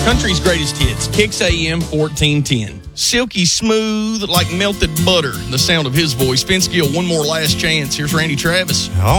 Country's greatest hits, Kicks AM 1410. Silky smooth like melted butter, the sound of his voice. Finskill, one more last chance. Here's Randy Travis. Oh,